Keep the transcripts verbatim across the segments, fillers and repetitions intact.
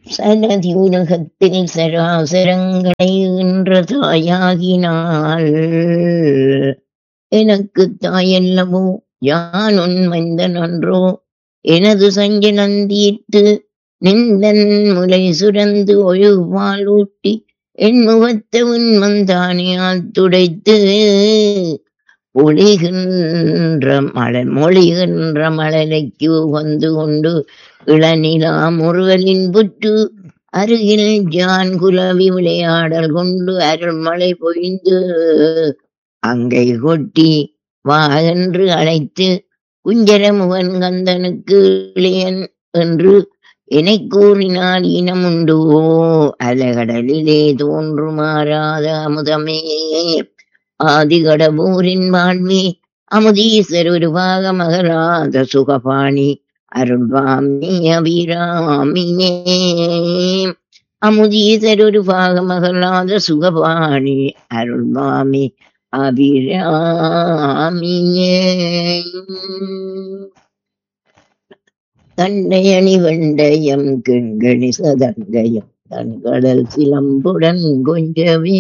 சலதி உலகத்தில் சராசரங்களை ஈன்ற தாயாகினாள். எனக்குத் தாயல்லவோ யான் உன் மைந்தன் அன்றோ. எனது சஞ்சலம் தீர்த்து நிந்தன் முலை சுரந்து ஒழுவால் ஊட்டி என் முகத்த உன்மந்தானியால் துடைத்து பொழிகின்ற மழை மொழிகின்ற மழலைக்கு வந்து கொண்டு இளநிலா முருகலின் புற்று அருகில் ஜான் குலவி விளையாடல் கொண்டு அருள்மழை பொழிந்து அங்கை கொட்டி வா என்று அழைத்து குஞ்சரமுகன் கந்தனுக்கு இளையன் என்று என்னை கூறினால் இனமுண்டோ. அலகடலிலே தோன்றுமாறாத அமுதமே ஆதிகடபூரின் வாழ்வே அமுதீசர் ஒரு பாக மகளாத சுகபாணி அருள்வாமி அபிராமியே. அமுதீசர் ஒரு பாக மகளாத சுகபாணி அருள்வாமி அபிராமியே. தண்டையணி வெண்டயம் கிண்கணி சதங்கயம் தன்கடல் சிலம்புடன் கொஞ்சவே.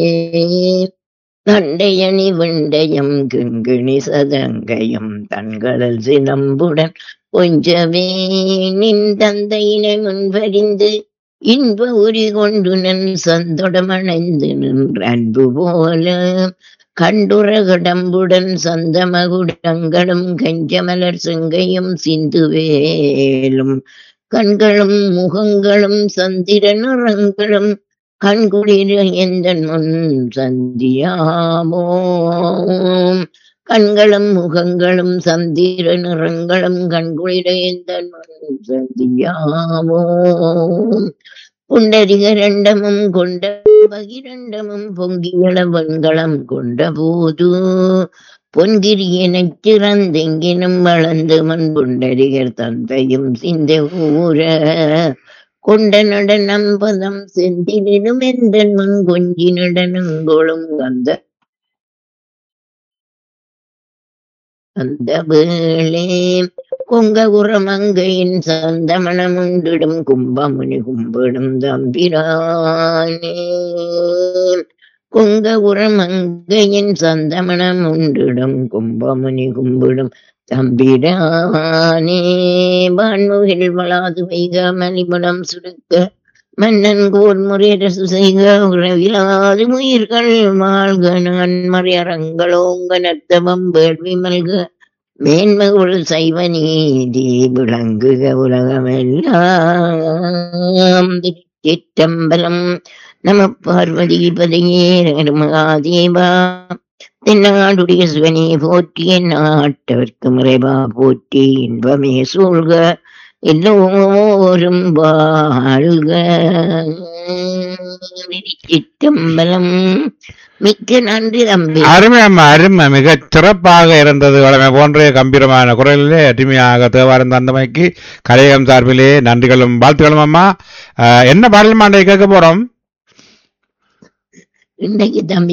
தண்டையணி வெண்டயம் கிண்கிணி சதங்கயம் தன்கடல் சிலம்புடன் கொஞ்சவே. நின் தந்தையினை முன்பறிந்து இன்ப உரி கொண்டு நன் சந்தொடமணைந்து நின்ற அன்பு போல கண்டுர கடம்புடன் சந்தமகுடங்களும் கஞ்சமலர் செங்கையும் சிந்துவேலும் கண்களும் முகங்களும் சந்திர நிறங்களும் கண்குளிர எந்தன் முன் சந்தியாமோ. கண்களும் முகங்களும் சந்திர நிறங்களும் கண்குளிர எந்தன் முன் சந்தியாமோ. புண்டரிகரண்டமும் கொண்ட பகிரண்டமும் பொங்கியள வெண்களம் கொண்ட போது பொன்கிரியனைச் சிறந்தெங்கினும் வளர்ந்து மண் புண்டரிகர் தந்தையும் சிந்த ஊர கொண்ட நடனம் பதம் செந்திலும் எந்தன் மண் கொஞ்சி நடனங்களும் வந்த அந்த வேளே கொங்க உரமங்கையின் சந்தமணம் உண்டிடும் கும்பமுனி கும்பிடும் தம்பிரானே. கொங்க உரமங்கையின் சந்தமணம் உண்டிடும் கும்பமுனி கும்பிடும் தம்பிரானே. வான்முகில் வளாது வைக மணிபுலம் சுடுக்க மன்னன் கோர் முறையரசு செய்க உறவிலாது உயிர்கள் வாழ்க நன்மறை அறங்களோங்க நத்தவம் வேள்வி மல்க மேன்மகுள் சைவ நீதி விளங்குக உலகமெல்லாம். திருச்சிற்றம்பலம். நம பார்வதி பதையே மகாதேவா. தென்னாடுடைய சிவனே போற்றி நாட்டவர்க்கு முறைவா போற்றி இன்பமே சூழ்க எல்லோரும் வாழ்க. திருச்சிற்றம்பலம். மிக்க நன்றி தம்பி. அருமை அம்மா அருமை, மிக சிறப்பாக இருந்தது. வளமை போன்ற கம்பீரமான குரலிலே அருமையாக தேவாரம் தந்தமைக்கு கலையம் சார்பிலே நன்றிகளும் வாழ்த்துக்களும் அம்மா. என்ன பாடல் மாண்டை கேட்க போறோம் இன்றைக்கு தம்பி?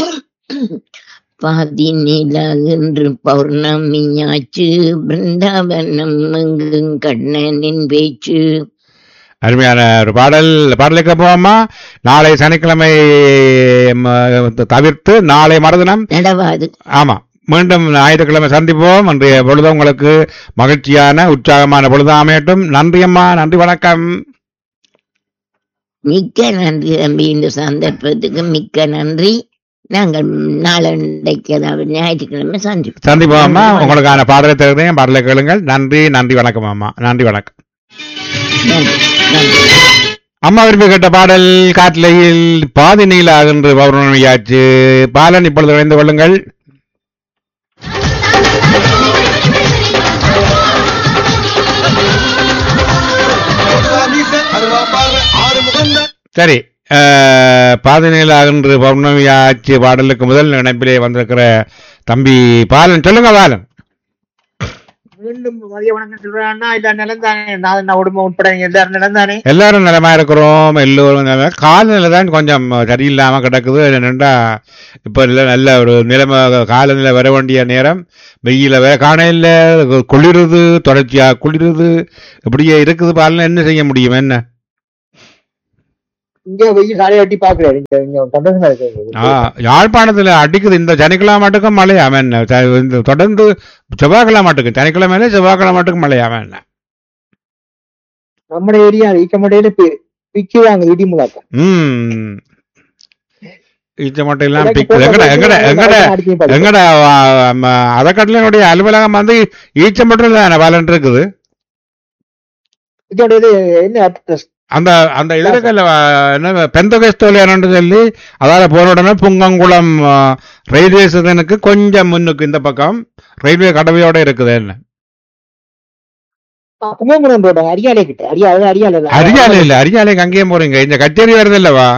பாதிநிலா என்று பௌர்ணமியாச்சு பிருந்தாவனம் எங்கும் கண்ணனின் பேச்சு. அருமையான ஒரு பாடல் பாடலை கேட்போம்மா. நாளை சனிக்கிழமை தவிர்த்து நாளை மறுதினம் நடவாது. ஆமா, மீண்டும் ஞாயிற்றுக்கிழமை சந்திப்போம். இன்றைய பொழுது உங்களுக்கு மகிழ்ச்சியான உற்சாகமான பொழுது அமையட்டும். நன்றி அம்மா, நன்றி, வணக்கம். மிக்க நன்றி தம்பி. இந்த சந்தர்ப்பத்துக்கு மிக்க நன்றி. நாங்கள் நாளைக்கு அதாவது ஞாயிற்றுக்கிழமை சந்திப்போம் சந்திப்போம் அம்மா. உங்களுக்கான பாடலை தருகிறேன், பாடலை கேளுங்கள். நன்றி, நன்றி, வணக்கம் அம்மா. நன்றி, வணக்கம். அம்மா விரும்பி கேட்ட பாடல் காட்டிலையில் பாதி நீலாகின்ற பௌர்ணமியாச்சு. பாலன் இப்பொழுது இணைந்து கொள்ளுங்கள். சரி, பாதி நீலாகின்ற பௌர்ணமியாச்சு பாடலுக்கு முதல் இணைப்பிலே வந்திருக்கிற தம்பி பாலன், சொல்லுங்க பாலன். மீண்டும் மதிய வணக்கம் சொல்றாங்கன்னா இல்ல நிலந்தானே நான் உடம்பு உட்பட எல்லாரும் நிலந்தானே எல்லாரும் நிலமா இருக்கிறோம். எல்லோரும் காலநிலை தான் கொஞ்சம் சரியில்லாம கிடக்குது. என்னென்றா இப்ப நல்ல ஒரு நிலைமை காலநிலை வர வேண்டிய நேரம் வெயில வேற காணையில குளிருது, தொடர்ச்சியா குளிருது, இப்படியே இருக்குது. பாலனை என்ன செய்ய முடியும்? என்ன இங்க வெயில் சாலையை கட்டி பாக்குறேன். இங்க இங்க சந்தோஷமா இருக்கு. ஆ, யாழ்ப்பாணத்துல அடிக்குது இந்த சனிக்கிழமை மட்டுக்கும் மழை அவன் இந்த தொடர்ந்து செவ்வாய்க்கிழமை மட்டுக்கும் சனிக்கிழமையில செவ்வாய்க்கிழமை மட்டுக்கும் மழை அவன். நம்ம ஏரியா ஈச்சமட்டையில பிக்குவாங்க இடி முழக்கம். ம் ஈச்சமட்டை எல்லாம் பிக்கு எங்கட எங்கட எங்கட எங்கட அறக்கட்டளையினுடைய அலுவலகம் வந்து ஈச்சமட்டையில தானே வளன் இருக்குது. இதோட இது என்ன address? அந்த அந்த இதுல என்ன பெந்தகஸ்தோலியானு சொல்லி அதால போன உடனே புங்கங்குளம் ரயில்வே ஸ்டேஷனுக்கு கொஞ்சம் முன்னுக்கு இந்த பக்கம் ரயில்வே கடவையோட இருக்குது. என்ன புங்கங்குளம் ரோடு அரியாலை கிட்ட அரியாலை அரியாலை அரியாலை இல்ல அரியாலைக்கு அங்கேயும் போறீங்க. இந்த கச்சேரி வருது இல்லவா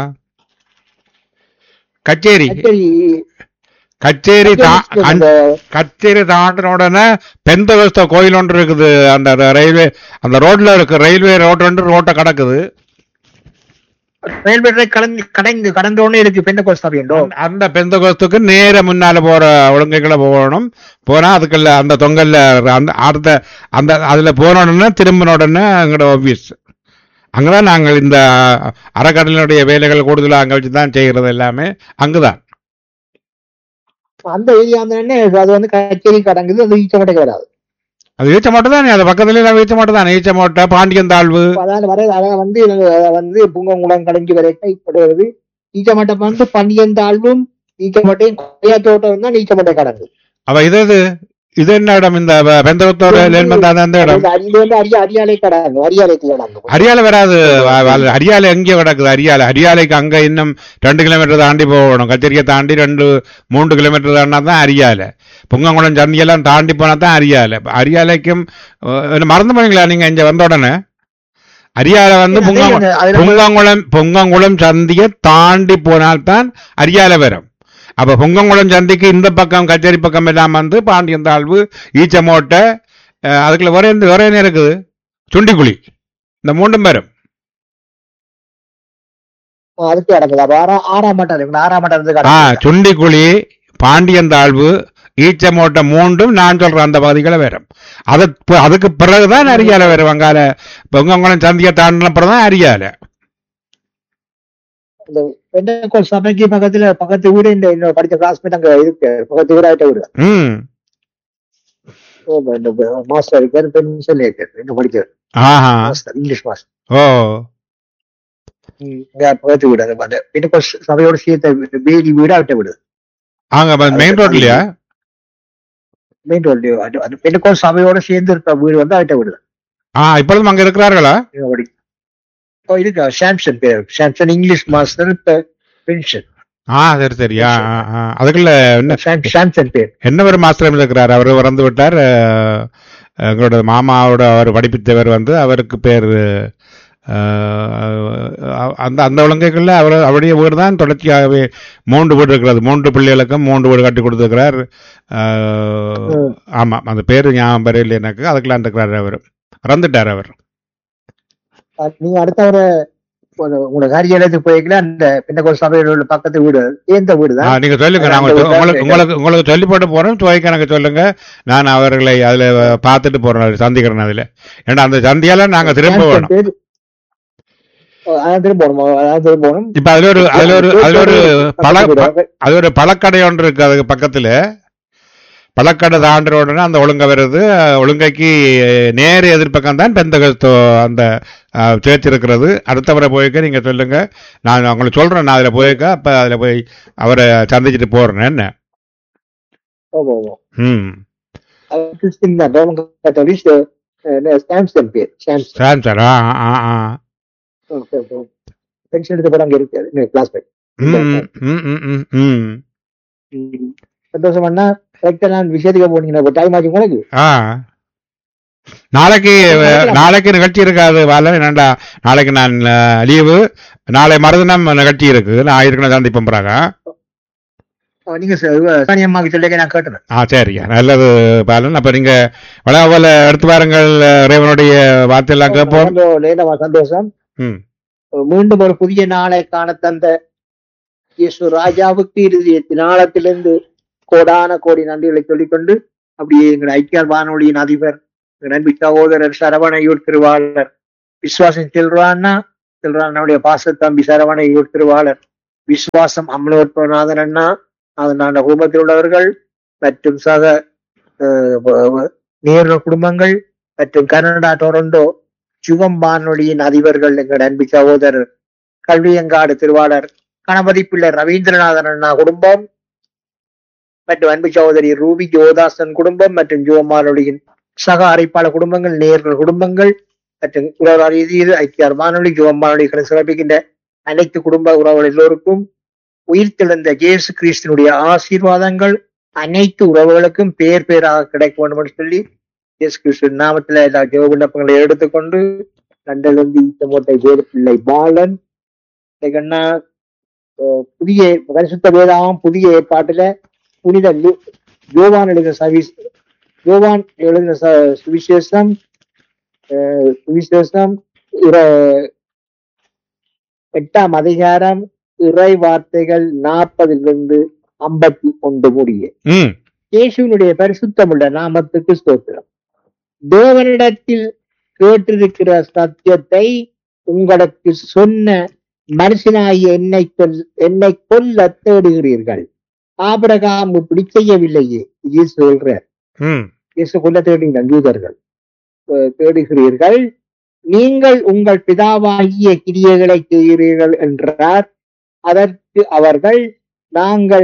கச்சேரி கச்சேரி கச்சேரி தாண்டின உடனே பெந்தகஸ்த கோயில் ஒன்று இருக்குது. அந்த ரயில்வே அந்த ரோட்ல இருக்கு ரயில்வே ரோட் ரெண்டு ரோட்டை கடக்குது. ரயில்வே கடந்து கடந்து கடந்த உடனே இருக்கு பெந்தகோஸ்து. அந்த பெந்தகோஸ்துக்கு நேர முன்னால போற ஒழுங்கைகளை போகணும். போனா அதுக்குள்ள அந்த தொங்கல்ல அந்த அடுத்த அந்த அதுல போன உடனே திரும்பின உடனே எங்களோட ஆபீஸ் அங்கதான் நாங்கள் இந்த அறக்கட்டளையினுடைய வேலைகள் கூடுதலாக அங்க வச்சுதான் செய்கிறது. எல்லாமே அங்குதான். அந்த ஏரியா அது வந்து கச்சேரி கடங்குது. அது ஈச்சமட்டைக்கு வராது. அது ஈச்சமட்டை தானே அது பக்கத்துல எல்லாம் ஈச்சமட்டை தானே ஈச்சமட்டை பாண்டியன் தாழ்வு வந்து வந்து புங்கங்குளம் கடைஞ்சி வரைக்கும் இப்படி வருது. ஈச்சமட்டை வந்து பாண்டியன் தாழ்வும் ஈச்சமட்டையும் கொய்யா தோட்டம் தான் ஈச்சமட்டை கடங்கு. அவ இது இது என்ன இடம் இந்த பெந்தகத்தோட அந்த இடம் அரியாலை கடங்கு. அரியாலைக்கு கடங்கு அரியாலை வராது. அரியாலை எங்கே கிடக்குது? அரியாலை அரியாலைக்கு அங்க இன்னும் ரெண்டு கிலோமீட்டர் தாண்டி போகணும். கச்சேரியை தாண்டி ரெண்டு மூன்று கிலோமீட்டர் தாண்டா தான் அரியாலை. புங்கங்குளம் சந்தியெல்லாம் தாண்டி போனா தான் அரியாலை. அரியாலைக்கும் மறந்து போனீங்களா நீங்க இங்க வந்த உடனே? அரியாலை வந்து புங்கங்குளம் புங்கங்குளம் சந்தியை தாண்டி போனால்தான் அரியாலை வரும். அப்ப புங்கங்குளம் சந்திக்கு இந்த பக்கம் கச்சேரி பக்கம் எல்லாம் வந்து பாண்டியன் தாழ்வு ஈச்சமோட்டை அதுக்குள்ள ஒரே ஒரே என்ன இருக்குது சுண்டிக்குழி இந்த மூன்றும் பேரும் சுண்டிக்குழி பாண்டியன் தாழ்வு ஈச்சமோட்டை மூன்றும் நான் சொல்ற அந்த பகுதிகளை வரும். அது அதுக்கு பிறகுதான் அரியாலை வரும். அங்கால பொங்கங்குளம் சந்தியை தாண்டின பிறகுதான் அரியாலை. சபைக்கு பக்கத்துல பக்கத்து வீடு இந்த படிச்ச கிளாஸ்மேட் அங்க இருக்கு. பக்கத்து வீடாயிட்ட வீடு மாஸ்டர் இருக்காரு. பென்ஷன்ல இருக்காரு. இன்னும் படிக்கிறார். English master. பக்கத்து வீடு அந்த பெண்டகோஸ்ட் சபையோட சேர்த்த பேலி வீடு அவட்ட வீடு. மெயின் ரோட்லயா? மெயின் ரோட்லயோ அந்த பெண்டகோஸ்ட் சபையோட சேர்ந்து இருக்க வீடு வந்து அவட்ட வீடு. இப்பொழுதும் அங்க இருக்கிறார்களா? இருக்கு சாம்சன் பேர். Samson English master pension. ஆ சரி சரியா. அதுக்குள்ள சாம்சன் பேர் என்ன ஒரு மாஸ்டர் இருக்கிறார். அவர் இறந்து விட்டார். எங்களோட மாமாவோட அவர் படிப்பித்தவர் வந்து அவருக்கு பேர் அந்த அந்த ஒழுங்கைக்குள்ள அவர் அவருடைய வீடு தான் தொடர்ச்சியாகவே மூன்று வீடு இருக்கிறது. மூன்று பிள்ளைகளுக்கும் மூன்று வீடு கட்டி கொடுத்துருக்கிறார். ஆமா அந்த பேரு ஞாபகம் வரையில் எனக்கு. அதுக்குள்ள இருக்கிறார். அவர் இறந்துட்டார். அவர் நீங்க அடுத்த ஒரு உங்களோட காரியாலயத்துக்கு போய்க்கல அந்த பெண்டகோஸ்ட் சபையோட பக்கத்து வீடு சேர்ந்த வீடு தான். நீங்க சொல்லுங்க. உங்களுக்கு உங்களுக்கு உங்களுக்கு சொல்லி போட்டு போறேன். துவைக்க எனக்கு சொல்லுங்க. நான் அவர்களை அதுல பார்த்துட்டு போறேன். சந்திக்கிறேன் அதுல. ஏன்னா அந்த சந்தியால நாங்க திரும்ப வேணும். இப்ப அதுல ஒரு அதுல ஒரு அதுல ஒரு பழ அது ஒரு பழக்கடை ஒன்று இருக்கு. அதுக்கு பக்கத்துல பழக்கடை தாண்டின உடனே அந்த ஒழுங்கை வருது. ஒழுங்கைக்கு நேர எதிர்ப்பக்கம் தான் பெந்தகஸ்து அந்த சேர்த்து இருக்கிறது. அடுத்தவரை போய்க்க நீங்க சொல்லுங்க. நான் உங்களுக்கு சொல்றேன். நான் அதுல போயிருக்க அப்ப அதுல போய் அவரை சந்திச்சுட்டு போறேன். என்ன ம் சந்தோஷம். விஷயத்துக்கு போனீங்கன்னா டைம் ஆச்சு உங்களுக்கு. நாளைக்கு நாளைக்கு நிகழ்ச்சி இருக்காது. வாழ என்னண்டா நாளைக்கு நான் லீவு. நாளை மறுதினம் நிகழ்ச்சி இருக்கு. நான் இருக்கணும் சந்திப்போம். பிறகு நீங்க சொல்லுங்க நான் கேட்டேன். ஆ சரியா நல்லது பாலன். அப்ப நீங்க வளவல எடுத்து பாருங்கள். ரேவனுடைய வார்த்தை எல்லாம் கேட்போம். சந்தோஷம். மீண்டும் ஒரு புதிய நாளை காண தந்த இயேசு ராஜாவுக்கு இறுதியத்தின் ஆழத்திலிருந்து கோடான கோடி நன்றிகளை சொல்லிக்கொண்டு அப்படியே எங்கள் ஐக்கிய வானொலியின் அதிபர் நண்பி சகோதரர் சரவணையூர் திருவாளர் விஸ்வாசம் செல்வான்னா நம்முடைய பாசத்தம்பி சரவண திருவாளர் விசுவாசம் அமலோற்பநாதன் அண்ணா அதனான குடும்பத்தில் உள்ளவர்கள் மற்றும் சக நேரு குடும்பங்கள் மற்றும் கனடா டொரண்டோ ஜுவம் வானொலியின் அதிபர்கள் எங்கள் அன்பு சகோதரர் கல்வியங்காடு திருவாளர் கணபதி பிள்ளை ரவீந்திரநாதன் அண்ணா குடும்பம் மற்றும் அன்பு சகோதரி ரூபி ஜோதாசன் குடும்பம் மற்றும் ஜுவம் வானொலியின் சக அறிப்பாளர் குடும்பங்கள் நேர்கள் குடும்பங்கள் மற்றும் உறவு ரீதியில் ஐக்கிய வானொலி ஜுவம் வானொலிகளை சிறப்பிக்கின்ற அனைத்து குடும்ப உறவுகள் எல்லோருக்கும் உயிர்த்தெழுந்த இயேசு கிறிஸ்துனுடைய ஆசீர்வாதங்கள் அனைத்து உறவுகளுக்கும் பேர் பேராக கிடைக்க வேண்டும் என்று சொல்லி இயேசு கிறிஸ்து நாமத்துல எல்லா ஜெப விண்ணப்பங்களை எடுத்துக்கொண்டு கண்டெழுந்து ஈத்தமோட்டை வேறு பிள்ளை பாலன் அண்ணா புதிய பரிசுத்த வேதாகம் புதிய ஏற்பாட்டுல புனித யோவான் எழுதின சவிஸ் யோவான் எழுதின சுவிசேஷம் சுவிசேஷம் எட்டாம் அதிகாரம் இறை வார்த்தைகள் நாற்பதிலிருந்து ஐம்பத்தி ஒன்று முடிய இயேசுவினுடைய பரிசுத்தமுள்ள நாமத்துக்கு ஸ்தோத்திரம். தேவனிடத்தில் கேட்டிருக்கிற சத்தியத்தை உங்களுக்கு சொன்ன மனுஷனாகிய என்னை கொல் என்னை கொல்ல தேடுகிறீர்கள். ஆபிரகாம் இப்படி செய்யவில்லையே இயேசு சொல்றார். இயேசு கொல்ல தேடுகிறார் யூதர்கள் தேடுகிறீர்கள். நீங்கள் உங்கள் பிதாவாகிய கிரியைகளை செய்கிறீர்கள் என்றார். அதற்கு அவர்கள் நாங்கள்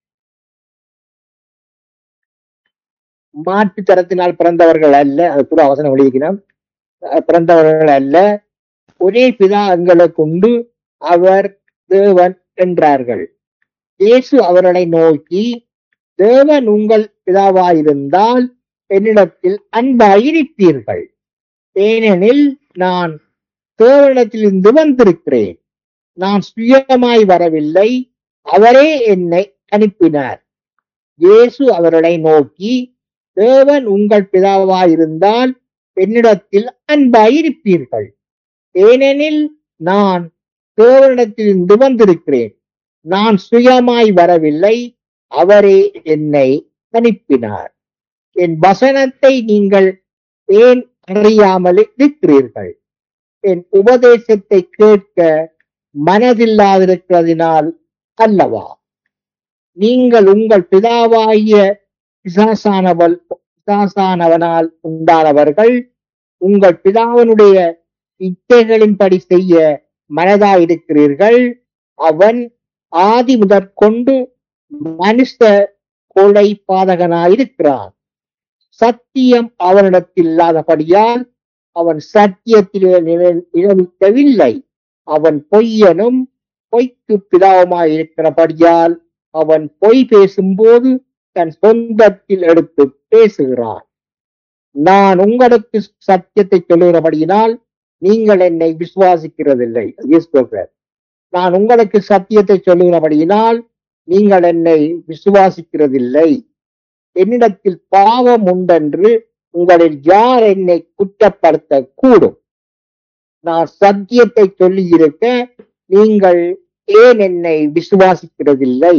மாற்று தரத்தினால் பிறந்தவர்கள் அல்ல, அது கூட அவசரம் வெளியிக்கணும், பிறந்தவர்கள் அல்ல, ஒரே பிதா எங்களுக்கு உண்டு, அவர் தேவன் என்றார்கள். இயேசு அவர்களை நோக்கி, தேவன் உங்கள் பிதாவாயிருந்தால் என்னிடத்தில் அன்பாயிருப்பீர்கள், ஏனெனில் நான் தேவனிடத்திலிருந்து வந்திருக்கிறேன், நான் சுயமாய் வரவில்லை, அவரே என்னை அனுப்பினார். இயேசு அவர்களை நோக்கி, தேவன் உங்கள் பிதாவாயிருந்தால் என்னிடத்தில் அன்பாயிருப்பீர்கள், ஏனெனில் நான் தேவனிடத்திலிருந்து வந்திருக்கிறேன், நான் சுயமாய் வரவில்லை, அவரே என்னை அனுப்பினார். என் வசனத்தை நீங்கள் ஏன் அறியாமல் இருக்கிறீர்கள்? என் உபதேசத்தை கேட்க மனதில்லாதிருக்கிறதினால் அல்லவா? நீங்கள் உங்கள் பிதாவாகிய பிசாசானவள் பிசாசானவனால் உண்டானவர்கள், உங்கள் பிதாவினுடைய இச்சைகளின்படி செய்ய மனதாயிருக்கிறீர்கள். அவன் ஆதி முதற்கொண்டு மனுஷ கொலை பாதகனாயிருக்கிறான். சத்தியம் அவனிடத்தில் இல்லாதபடியால் அவன் சத்தியத்திலே நிலைநிற்கவில்லை. அவன் பொய்யனும் பொய்க்கு பிதாவுமாயிருக்கிறபடியால் அவன் பொய் பேசும்போது தன் சொந்தத்தில் எடுத்து பேசுகிறான். நான் உங்களுக்கு சத்தியத்தை சொல்லுகிறபடியினால் நீங்கள் என்னை விசுவாசிக்கிறதில்லை. நான் உங்களுக்கு சத்தியத்தை சொல்லுகிறபடியினால் நீங்கள் என்னை விசுவாசிக்கிறதில்லை. என்னிடத்தில் பாவம் உண்டென்று உங்களில் யார் என்னை குற்றப்படுத்த கூடும்? நான் சத்தியத்தை சொல்லி இருக்க நீங்கள் ஏன் என்னை விசுவாசிக்கிறதில்லை?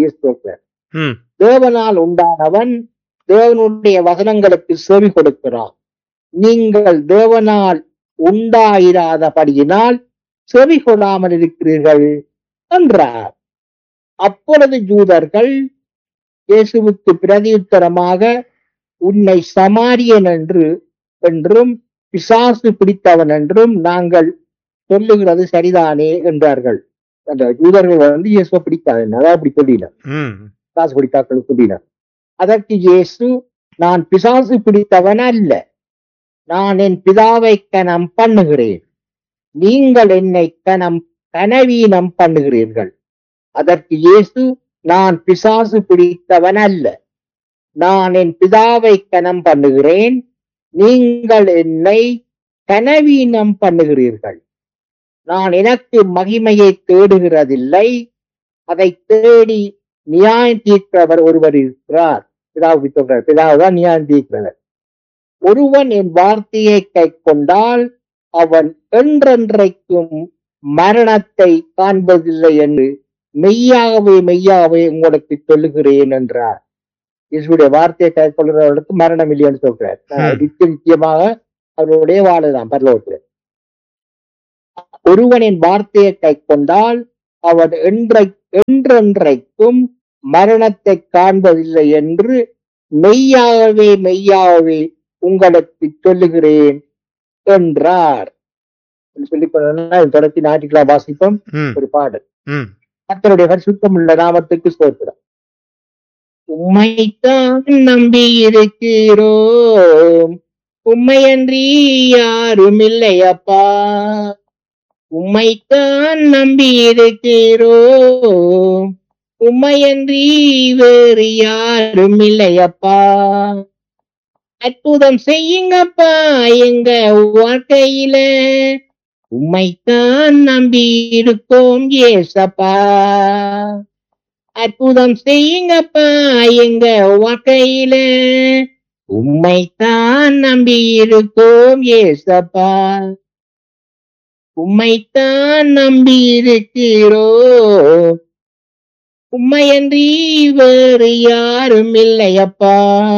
தேவனால் உண்டானவன் தேவனுடைய வசனங்களுக்கு செவி கொடுக்கிறான். நீங்கள் தேவனால் உண்டாயிராதபடியினால் செவி கொள்ளாமல் இருக்கிறீர்கள் என்றார். அப்பொழுது யூதர்கள் இயேசுவுக்கு பிரதியுத்தரமாக, உன்னை சமாரியன் என்று என்றும் பிசாசு பிடித்தவன் என்றும் நாங்கள் சொல்லுகிறது சரிதானே என்றார்கள். அந்த யூதர்கள் வந்து இயேசுவை பிடிக்காது, அதான் அப்படி சொல்லின, பிசாசு பிடித்தாக்கள் சொல்லின. அதற்கு இயேசு, நான் பிசாசு பிடித்தவன் அல்ல, நான் என் பிதாவை கனம் பண்ணுகிறேன், நீங்கள் என்னை கனம் கனவீனம் பண்ணுகிறீர்கள். அதற்கு இயேசு, நான் பிசாசு பிடித்தவன் அல்ல, நான் என் பிதாவை கனம் பண்ணுகிறேன், நீங்கள் என்னை கனவீனம் பண்ணுகிறீர்கள். நான் எனக்கு மகிமையை தேடுகிறதில்லை, அதை தேடி நியாயம் தீர்க்கிறவர் ஒருவர் இருக்கிறார். பிதாவுக்கு சொல்றார், பிதாவுதான் நியாயம் தீர்க்கிறவர். ஒருவன் என் வார்த்தையை கை கொண்டால் அவன் என்றென்றைக்கும் மரணத்தை காண்பதில்லை என்று மெய்யாகவே மெய்யாகவே உங்களுக்கு சொல்லுகிறேன் என்றார். இயேசுடைய வார்த்தையை கை கொள்கிறவர்களுக்கு மரணம் இல்லைன்னு சொல்றார். நித்திய நித்தியமாக அவருடைய வாழுதான் பரலோகத்தில். ஒருவனின் வார்த்தையை கை கொண்டால் அவன் என்றை என்றென்றைக்கும் மரணத்தை காண்பதில்லை என்று மெய்யாகவே மெய்யாகவே உங்களுக்கு சொல்லுகிறேன் என்றார். சொல்லி தொடர்ச்சி ஞாயிற்றுக்கிழமை வாசிப்போம் ஒரு பாடல். கர்த்தருடைய பரிசுத்தம் உள்ள நாமத்துக்கு ஸ்தோத்திரம். உம்மைத்தான் நம்பி இருக்கிறோம், உம்மையன்றி யாரும் இல்லையப்பா. உம்மைத்தான் நம்பி இருக்கிறோம், உம்மையன்றி வேறு யாரும் இல்லையப்பா. அற்புதம் செய்யுங்கப்பா எங்க வாழ்க்கையில, உம்மைத்தான் நம்பி இருக்கோம் ஏசப்பா. அற்புதம் செய்யுங்கப்பா எங்க வாழ்க்கையில, உம்மைத்தான் நம்பி இருக்கோம் ஏசப்பா. உம்மைத்தான் நம்பி இருக்கிறோம், உம்மையன்றி வேறு யாரும் இல்லையப்பா.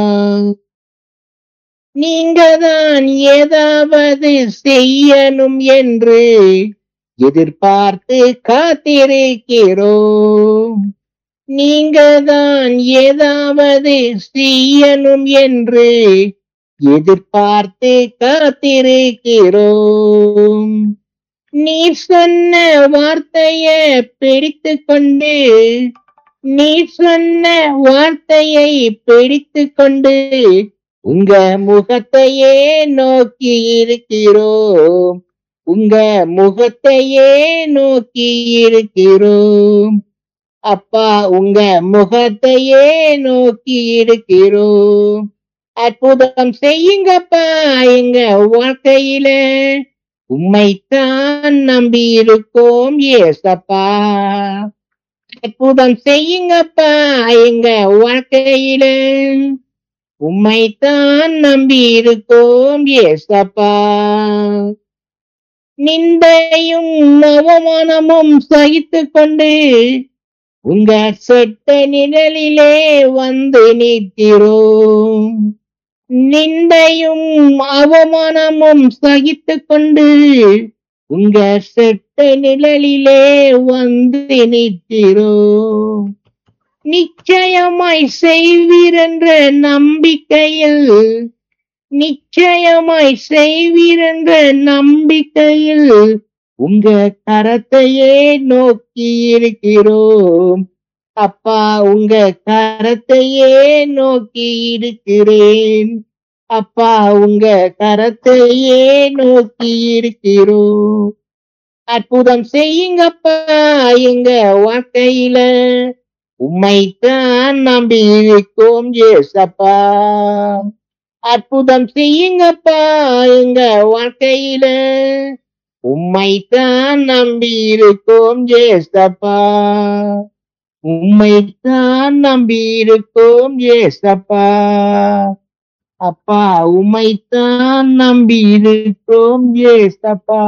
நீங்கதான் ஏதாவது செய்யணும் என்று எதிர்பார்த்து காத்திருக்கிறோம். நீங்கதான் ஏதாவது செய்யணும் என்று எதிர்பார்த்து காத்திருக்கிறோம். நீ சொன்ன வார்த்தைய பிடித்து கொண்டு, நீ சொன்ன வார்த்தையை பிடித்து கொண்டு உங்க முகத்தையே நோக்கி இருக்கிறோம், உங்க முகத்தையே நோக்கி இருக்கிறோம் அப்பா, உங்க முகத்தையே நோக்கி இருக்கிறோம். அற்புதம் செய்யுங்கப்பா எங்க வாழ்க்கையில, உம்மைத்தான் நம்பி இருக்கோம் ஏசப்பா. அற்புதம் செய்யுங்கப்பா எங்க வாழ்க்கையில, உம்மைத்தான் நம்பி இருக்கோம் ஏசப்பா. நிந்தையும் அவமானமும் சகித்து கொண்டு உங்க சொட்ட நிழலிலே வந்து நிற்கிறோம். நிந்தையும் அவமானமும் சகித்து கொண்டு உங்க சொட்ட நிழலிலே வந்து நிற்கிறோம். நிச்சயமாய் செய்வீர் என்ற நம்பிக்கையில், நிச்சயமாய் செய்வீர் என்ற நம்பிக்கையில் உங்க கரத்தையே நோக்கி இருக்கிறோம் அப்பா. உங்க கரத்தையே நோக்கி இருக்கிறேன் அப்பா, உங்க கரத்தையே நோக்கி இருக்கிறோம். அற்புதம் செய்யுங்கப்பா எங்க வாழ்க்கையில, உம்மைத்தான் நம்பி இருக்கோம் ஏசப்பா. அற்புதம் செய்யுங்கப்பா எங்க வாழ்க்கையில, உம்மைத்தான் நம்பி இருக்கோம் ஏசப்பா. உம்மைத்தான் நம்பி இருக்கோம் ஏசப்பா. அப்பா, உம்மைத்தான் நம்பி இருக்கோம் ஏசப்பா.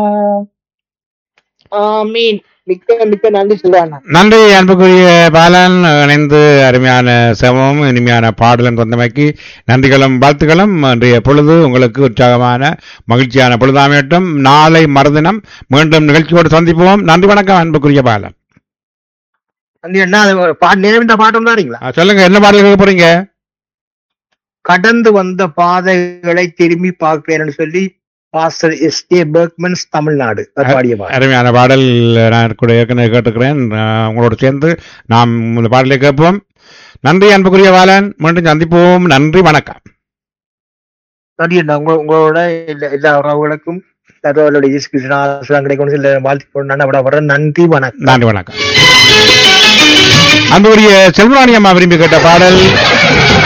ஆமீன். மிக்க மிக்க நன்றி சொல்றாங்க. நன்றி அன்புக்குரிய பாலன், இணைந்து அருமையான செவமும் இனிமையான பாடலும் தந்தமைக்கு நன்றிகளும் வாழ்த்துக்களும். இன்றைய பொழுது உங்களுக்கு உற்சாகமான மகிழ்ச்சியான பொழுதாமட்டும். நாளை மறுதினம் மீண்டும் நிகழ்ச்சியோடு சந்திப்போம். நன்றி, வணக்கம் அன்புக்குரிய பாலன். நன்றி அண்ணா. பாட்டு பாட்டம் தானீங்களா? சொல்லுங்க, என்ன பாடல் கேட்க போறீங்க? கடந்து வந்த பாதைகளை திரும்பி பார்க்கிறேன்னு சொல்லி pastor S K Bergmans, Tamil Nadu பாடிய பாடல். அருமையான பாடல். நான் கூட ஏற்கனவே கேட்டுக்கிறேன். உங்களோட சேர்ந்து நாம் இந்த பாடலை கேட்போம். நன்றி அன்புக்குரிய பாலன், மீண்டும் சந்திப்போம். நன்றி, வணக்கம். நன்றி அண்ணா. உங்களோட எல்லா உறவுகளுக்கும் கிடைக்கும் வாழ்த்து. நன்றி, வணக்கம். நன்றி, வணக்கம். அன்புக்குரிய செல்வராணி அம்மா விரும்பி கேட்ட பாடல்